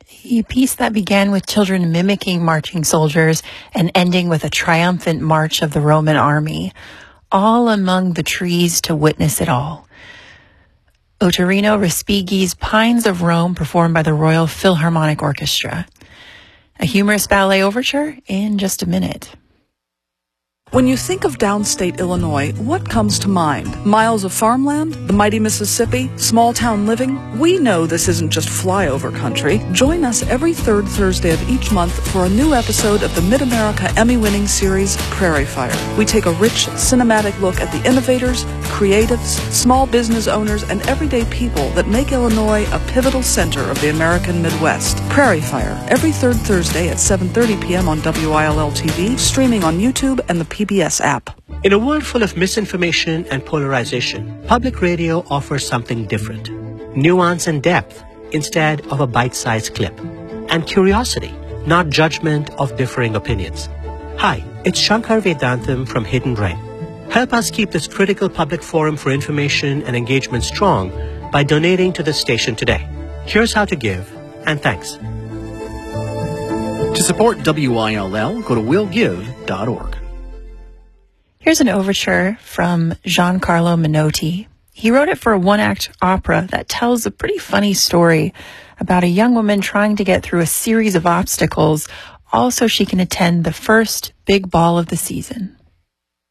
A piece that began with children mimicking marching soldiers and ending with a triumphant march of the Roman army, all among the trees to witness it all. Ottorino Respighi's Pines of Rome, performed by the Royal Philharmonic Orchestra. A humorous ballet overture in just a minute. When you think of downstate Illinois, what comes to mind? Miles of farmland? The mighty Mississippi? Small-town living? We know this isn't just flyover country. Join us every third Thursday of each month for a new episode of the Mid-America Emmy-winning series, Prairie Fire. We take a rich, cinematic look at the innovators, creatives, small business owners, and everyday people that make Illinois a pivotal center of the American Midwest. Prairie Fire, every third Thursday at 7:30 p.m. on WILL-TV, streaming on YouTube and the PBS app. In a world full of misinformation and polarization, public radio offers something different. Nuance and depth instead of a bite-sized clip. And curiosity, not judgment of differing opinions. Hi, it's Shankar Vedantam from Hidden Brain. Help us keep this critical public forum for information and engagement strong by donating to the station today. Here's how to give, and thanks. To support WILL, go to willgive.org. Here's an overture from Giancarlo Menotti. He wrote it for a one-act opera that tells a pretty funny story about a young woman trying to get through a series of obstacles, all so she can attend the first big ball of the season.